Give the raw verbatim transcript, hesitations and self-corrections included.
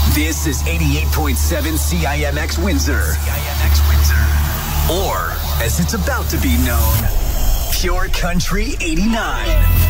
This is eighty-eight point seven C I M X Windsor. C I M X Windsor. Or, as it's about to be known, Pure Country eighty-nine.